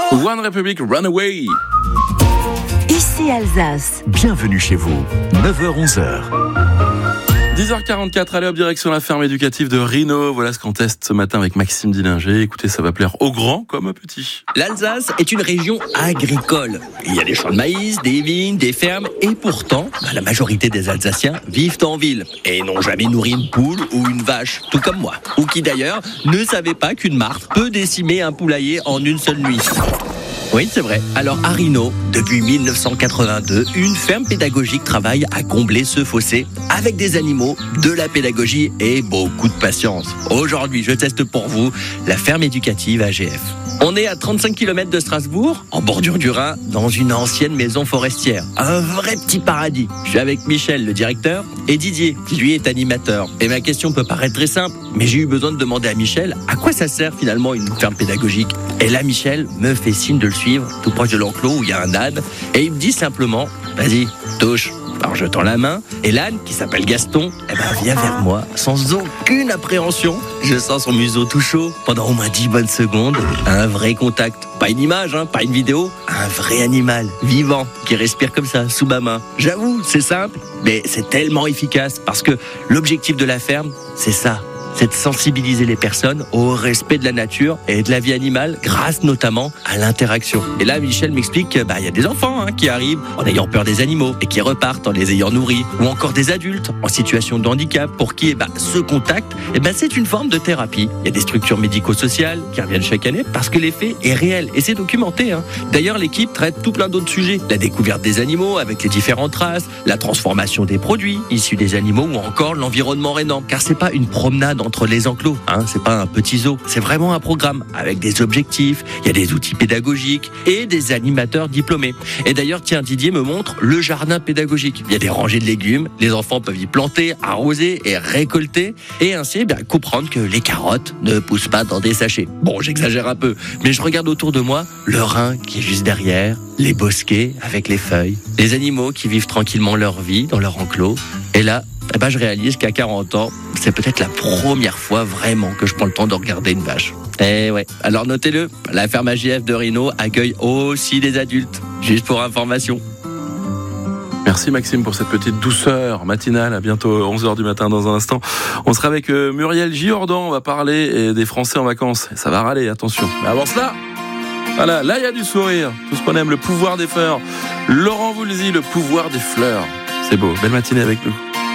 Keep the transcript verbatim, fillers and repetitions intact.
One Republic Runaway. Ici Alsace. Bienvenue chez vous, neuf heures onze heures. dix heures quarante-quatre, allez hop, direction la ferme éducative de Rhino. Voilà ce qu'on teste ce matin avec Maxime Dillinger. Écoutez, ça va plaire aux grands comme aux petits. L'Alsace est une région agricole. Il y a des champs de maïs, des vignes, des fermes. Et pourtant, bah, la majorité des Alsaciens vivent en ville et n'ont jamais nourri une poule ou une vache, tout comme moi. Ou qui d'ailleurs ne savaient pas qu'une martre peut décimer un poulailler en une seule nuit. Oui, c'est vrai. Alors à Rhino, depuis mille neuf cent quatre-vingt-deux, une ferme pédagogique travaille à combler ce fossé avec des animaux, de la pédagogie et beaucoup de patience. Aujourd'hui, je teste pour vous la ferme éducative A G F. On est à trente-cinq kilomètres de Strasbourg, en bordure du Rhin, dans une ancienne maison forestière. Un vrai petit paradis. Je suis avec Michel, le directeur, et Didier, qui lui est animateur. Et ma question peut paraître très simple, mais j'ai eu besoin de demander à Michel à quoi ça sert finalement une ferme pédagogique. Et là, Michel me fait signe de le suivre, tout proche de l'enclos où il y a un âne, et il me dit simplement, vas-y, touche. Alors je tends la main, et l'âne, qui s'appelle Gaston, eh ben, vient vers moi, sans aucune appréhension. Je sens son museau tout chaud pendant au moins dix bonnes secondes. Un vrai contact. Pas une image, hein, pas une vidéo. Un vrai animal, vivant, qui respire comme ça, sous ma main. J'avoue, c'est simple, mais c'est tellement efficace, parce que l'objectif de la ferme, c'est ça. C'est de sensibiliser les personnes au respect de la nature et de la vie animale, grâce notamment à l'interaction. Et là, Michel m'explique qu'il bah, y a des enfants hein, qui arrivent en ayant peur des animaux et qui repartent en les ayant nourris, ou encore des adultes en situation de handicap pour qui bah, ce contact, eh ben, c'est une forme de thérapie. Il y a des structures médico-sociales qui reviennent chaque année parce que l'effet est réel et c'est documenté. Hein. D'ailleurs, l'équipe traite tout plein d'autres sujets. La découverte des animaux avec les différentes races, la transformation des produits issus des animaux ou encore l'environnement rénant. Car c'est pas une promenade entre les enclos, hein, c'est pas un petit zoo, c'est vraiment un programme avec des objectifs, il y a des outils pédagogiques et des animateurs diplômés. Et d'ailleurs, tiens, Didier me montre le jardin pédagogique. Il y a des rangées de légumes, les enfants peuvent y planter, arroser et récolter, et ainsi bien, comprendre que les carottes ne poussent pas dans des sachets. Bon, j'exagère un peu, mais je regarde autour de moi le Rhin qui est juste derrière, les bosquets avec les feuilles, les animaux qui vivent tranquillement leur vie dans leur enclos, et là, eh ben, je réalise qu'à quarante ans, c'est peut-être la première fois vraiment que je prends le temps de regarder une vache. Eh ouais, alors notez-le, la ferme A G F de Rhino accueille aussi des adultes, juste pour information. Merci Maxime pour cette petite douceur matinale. À bientôt onze heures du matin dans un instant. On sera avec euh, Muriel Giordan, on va parler euh, des Français en vacances. Ça va râler, attention. Mais avant cela, voilà, là il y a du sourire. Tout ce qu'on aime, le pouvoir des fleurs. Laurent Voulzy, le pouvoir des fleurs. C'est beau, belle matinée avec nous.